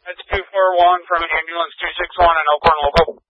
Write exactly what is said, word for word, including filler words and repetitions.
That's two four one from ambulance two six one in Elkhorn Local.